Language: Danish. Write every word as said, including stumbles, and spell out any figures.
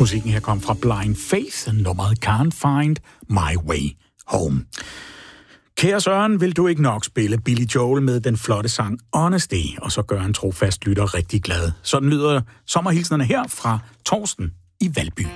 Musikken her kom fra Blind Faith, nummeret Can't Find My Way Home. Kære Søren, vil du ikke nok spille Billy Joel med den flotte sang Honesty, og så gør en trofast lytter rigtig glad. Sådan lyder sommerhilsnerne her fra Torsten i Valby.